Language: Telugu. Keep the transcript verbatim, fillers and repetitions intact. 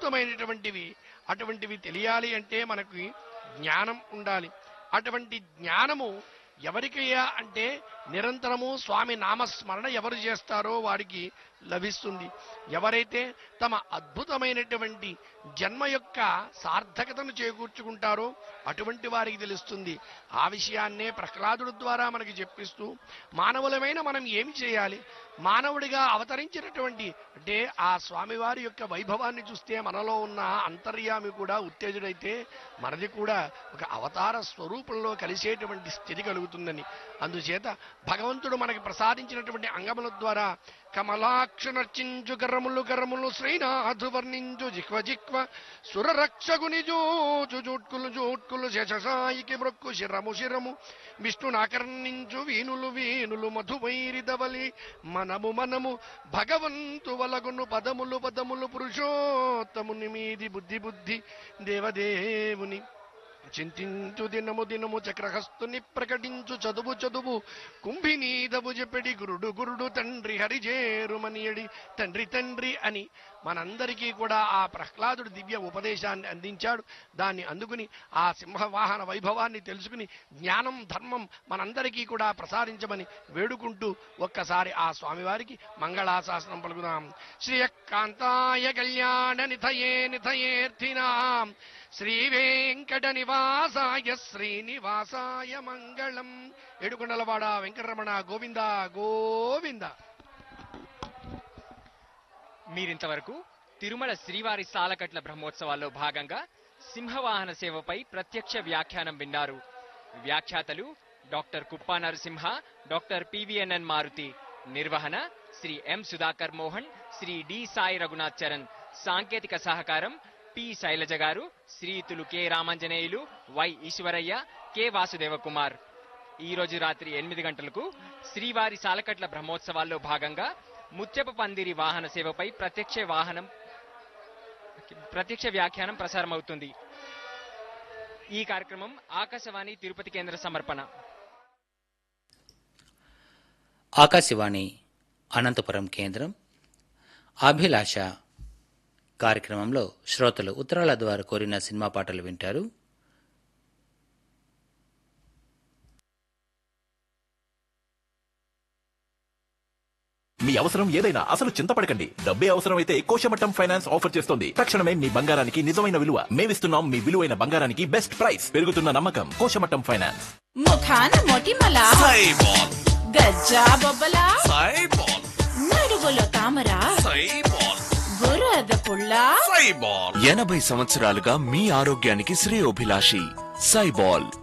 అద్భుతమైనటువంటివి. అటువంటివి తెలియాలి అంటే మనకి జ్ఞానం ఉండాలి. అటువంటి జ్ఞానము ఎవరికయ్యా అంటే నిరంతరము స్వామి నామస్మరణ ఎవరు చేస్తారో వారికి లభిస్తుంది. ఎవరైతే తమ అద్భుతమైనటువంటి జన్మ యొక్క సార్థకతను చేకూర్చుకుంటారో అటువంటి వారికి తెలుస్తుంది. ఆ విషయాన్నే ప్రహ్లాదుడి ద్వారా మనకి చెప్పిస్తూ మానవులమైన మనం ఏమి చేయాలి, మానవుడిగా అవతరించినటువంటి అంటే ఆ స్వామివారి యొక్క వైభవాన్ని చూస్తే మనలో ఉన్న అంతర్యామి కూడా ఉత్తేజుడైతే మనది కూడా ఒక అవతార స్వరూపంలో కలిసేటువంటి స్థితి కలుగుతుందని. అందుచేత భగవంతుడు మనకి ప్రసాదించినటువంటి అంగముల ద్వారా కమలాక్ష నర్చించు గర్రములు గర్రములు శ్రీనాథు వర్ణించు జిక్వ జిక్వ సురరక్షగుని జోచు జూట్కులు జూట్కులు శేషసాయికి మృక్కు శిరము శిరము విష్ణునాకర్ణించు వీనులు వీనులు మధువైరిదవలి మనము మనము భగవంతు వలగును పదములు పదములు పురుషోత్తముని మీది బుద్ధి బుద్ధి దేవదేవుని చింతించు దినము దినము చక్రహస్తుని ప్రకటించు చదువు చదువు కుంభినీదవు చెప్పడి గురుడు గురుడు తండ్రి హరిజేరుమనియడి తండ్రి తండ్రి అని మనందరికీ కూడా ఆ ప్రహ్లాదుడు దివ్య ఉపదేశాన్ని అందించాడు. దాన్ని అందుకుని ఆ సింహవాహన వైభవాన్ని తెలుసుకుని జ్ఞానం ధర్మం మనందరికీ కూడా ప్రసారించమని వేడుకుంటూ ఒక్కసారి ఆ స్వామివారికి మంగళాశాసనం పలుకుదాం. శ్రీయకాంతాయ కళ్యాణ నిథయే నిథయేర్థినాం శ్రీ వెంకట నివాసాయ శ్రీనివాసాయ మంగళం. ఏడుకొండలవాడ వెంకటరమణ గోవింద గోవింద. మీరింతవరకు తిరుమల శ్రీవారి సాలకట్ల బ్రహ్మోత్సవాల్లో భాగంగా సింహవాహన సేవపై ప్రత్యక్ష వ్యాఖ్యానం విన్నారు. వ్యాఖ్యాతలు doctor Kuppa Narasimha, doctor PVNN Maruti. నిర్వహణ శ్రీ ఎం సుధాకర్ మోహన్, శ్రీ డి సాయి రఘునాథ్ చరణ్. సాంకేతిక సహకారం పి శైలజ గారు, శ్రీతులు K Ramanjaneyulu, why Eshwaraiah, K Vasudeva Kumar. ఈ రోజు రాత్రి ఎనిమిది గంటలకు శ్రీవారి సాలకట్ల బ్రహ్మోత్సవాల్లో భాగంగా ముత్యపు పందిరి వాహన సేవపై ప్రత్యక్ష వాహనం ప్రత్యక్ష వ్యాఖ్యానం ప్రసారమవుతుంది. ఈ కార్యక్రమం ఆకాశవాణి తిరుపతి కేంద్ర సమర్పణ. ఆకాశవాణి అనంతపురం కేంద్రం అభిలాష కార్యక్రమంలో శ్రోతలు ఉత్తరాల ద్వారా కోరిన సినిమా పాటలు వింటారు. మీ అవసరం ఏదైనా అసలు చింతపడకండి. డబ్బే అవసరమైతే కోశమట్టం ఫైనాన్స్ ఆఫర్ చేస్తోంది. తక్షణమే మీ బంగారానికి నిజమైన విలువ మేమిస్తున్నాం. మీ విలువైన బంగారానికి బెస్ట్ ప్రైస్. పెరుగుతున్న నమ్మకం కోశమట్టం ఫైనాన్స్. ముఖాన మొటిమల సైబాల్, గజ్జా బొబ్బల సైబాల్, నడువులో తామర సైబాల్, బురద పుల్ల సైబాల్. ఎనభై సంవత్సరాలుగా మీ ఆరోగ్యానికి శ్రేయోభిలాషి సైబాల్.